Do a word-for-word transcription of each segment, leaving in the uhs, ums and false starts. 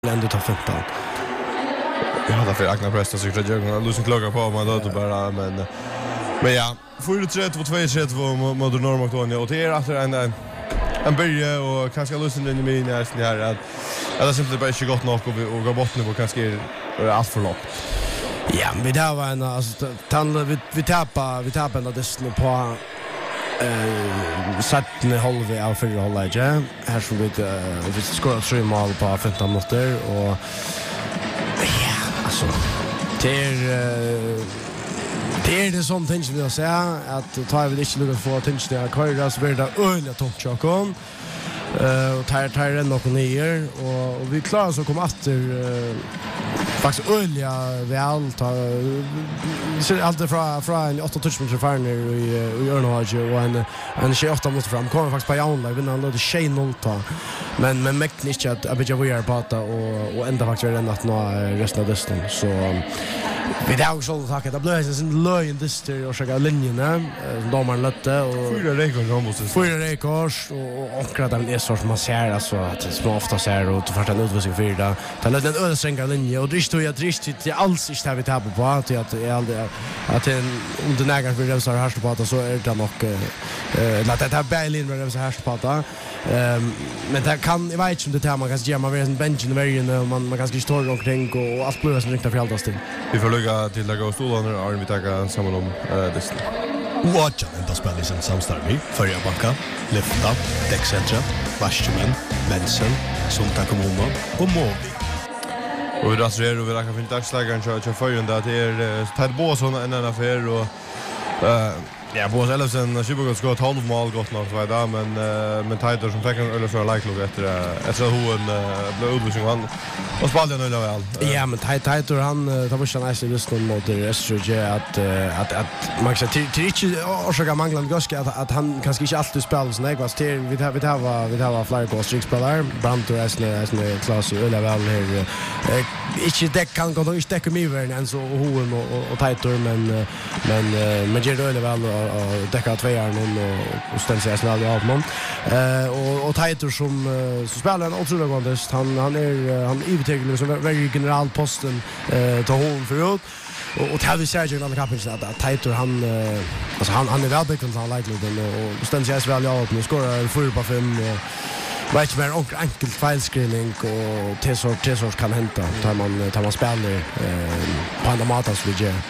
ändå ta femton. Ja, därför Agnar Presta så jag jag lösen klocka på man då bara men men ja, fyra tre två två tre två mot Norrmakedonien och det är efter en en börja och kanske lösen in i min nästan här att att det simpelt bara inte gott nog och och gå bort nu på kanske är allt för lågt. Ja, vi där var en alltså tant vi vi tappar vi tappar ändå det på eh sattne halv av förra halvlek. Här så vi vi skorar tre mål på femton minuter och ja, alltså det är det är det som tänks vi att säga att tar vi inte lugnt få tänks det köra så blir det öliga toppchakon. Eh och tar tar den något ner och och vi klarar så komma efter faktiskt öliga väl ta så allt från från åtta touchpoints för ner i i Örnhage och en en tjugoåtta mot fram kommer faktiskt på Jaunlag vinner han då det tjej noll ta men men mäktigt att Abidja vi är på och och ända faktiskt är det att nå resten av hösten så vi där också så att det blir en lögn dyster och försöka linjerna då man lätte och fyra rekord Ramos fyra rekord och akkurat den är så som man ser alltså att det små ofta ser och till första utvisning för det ta den ödesränga linje och drist och jag drist till alls inte har vi tappar på att att är aldrig att om det nägar för det så här på att så är det nog eh låt det här Berlin med det så här på att ehm men det kan jag vet inte det här man kan ge man en bench i varje man man kanske står omkring och allt blir som riktigt för allt till vi får lägga till lägga stolarna och vi tar samman om det. Watcha enda spelare som samstarvi förra banka, lyfta, däckcentra, Varschumen, Benson, Sunta Kommuno och Movi. Och vi rasar och vi räknar för dagslägaren så jag får ju ändå att det är Ted Båsson en annan affär och ja, Bås Ellefsen Kibogård ska ha tolv mål gott nog för idag men men Tider som fick en eller för like log efter efter att hon blev utvisning han och spelade nu väl. Ja, men Tider han tar första nästa lyssnade mot S J att att att man ska till till orsaka manglande gaska att att han kanske inte alltid spelar så nägvast till vi har vi har vi har flera goal streaks spelare Brandt och Esne Esne klass öle väl här inte det kan gå då inte täcka mig väl än så hon och Tider men men men ger öle väl och täcka två år någon och ställa sig snäll i av någon eh och och Tider som så spelar en otroligt gott han han är han övertygad som väldigt generalposten eh ta hon förut och och tar vi ser ju alla kapitlar att Tider han alltså han han är väl bättre än han likely och ställer sig väl i av nu skorar fyra på fem och vet mer och enkelt filescreening och tesor tesor kan hämta tar man tar man spelar eh på andra matas vi gör.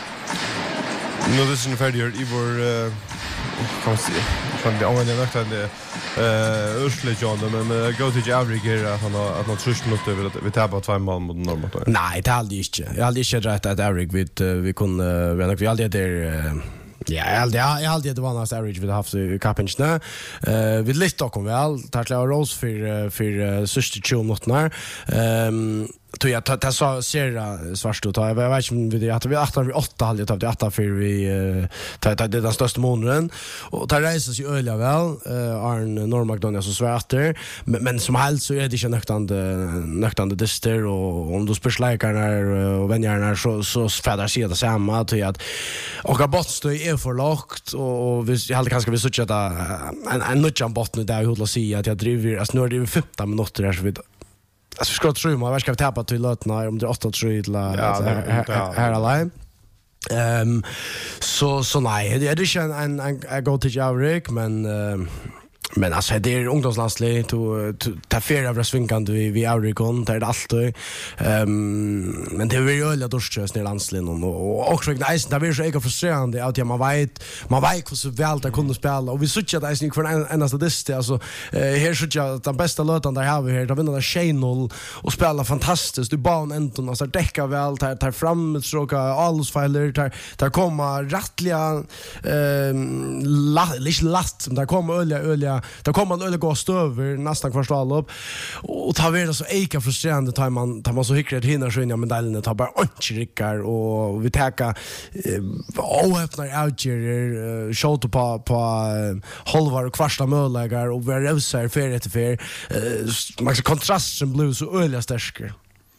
Nu det är en färdig i vår kan man se från det andra nökten det eh Ursula John men go to Average han har att något trust mot det vi tar på två mål mot Norrmakedonien. Nej, det hade inte. Jag hade inte rätt att Average vi vi kunde vi vi hade där ja, jag hade jag hade det var nästan average vi haft i kapinchna. Eh vi lite dock om väl tackla Rose för för sista tjugo minuter. Ehm då jag ta så ser svart ut. Jag vet inte vi att vi åtta vi åtta hade tagit åtta för vi ta det den största månaden och ta reses ju öliga väl Arn Norrmakedonien så svart men som helst så är det inte nöktande nöktande dyster och om du spörsläkar och vännerna så så färdar sig det samma till att och bottstö är för lågt och vi hade kanske vi sökt att en en nutjan botten där hur säga att jag driver alltså nu är det femton minuter här så vi alltså ska tro man ska tappa till lötna om det åtta tre till här alla ehm så så nej det är det en en go till Javrik men men alltså det är ungdomslandslag to ta fer av svinkande vi vi Aurikon där det alltid ehm men det är ju öliga dorskös ner landslinen och också nice där blir så ega frustrerande att man vet man vet hur så väl det kunde spela och vi såg att det är för en enda det alltså här så jag den bästa låten där har vi här där vinner det Shane och spelar fantastiskt du barn ändå alltså täcka väl tar tar fram ett stråka alls filer där där kommer rättliga ehm lite last som där kommer öliga öliga då kommer man öle gå stöver nästan kvarst all upp och tar vi det så eka frustrerande tar man tar man så hyckret hinner så in ja medaljerna tar bara inte rickar och vi täcka och öppnar outger shot på på halvar och kvarsta möjligar och vi rösar för ett för man ska kontrasten blir så öliga stärker.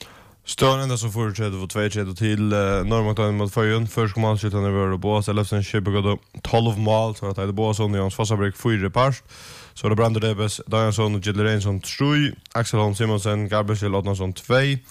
Stån ända så får det och två tredje till uh, Norrmakten mot Föjön. Först kom han sluta när vi var på Bås. Elfsen Kibbegodo tolv mål. Så att det är Båsson och Jans Fossabrik fyra pars. Så det Brander Debes, Dajansson och Gidler Reinsson tre. Axel Holm Simonsen, Gabriel Odnarsson två.